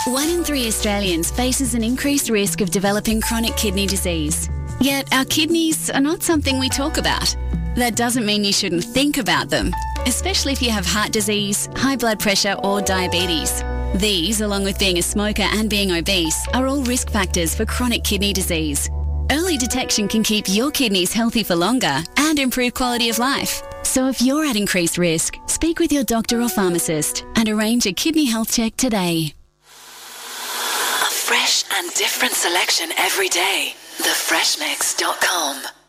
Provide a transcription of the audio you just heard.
1 in 3 Australians faces an increased risk of developing chronic kidney disease. Yet our kidneys are not something we talk about. That doesn't mean you shouldn't think about them, especially if you have heart disease, high blood pressure or diabetes. These, along with being a smoker and being obese, are all risk factors for chronic kidney disease. Early detection can keep your kidneys healthy for longer and improve quality of life. So if you're at increased risk, speak with your doctor or pharmacist and arrange a kidney health check today. A fresh and different selection every day. TheFreshMix.com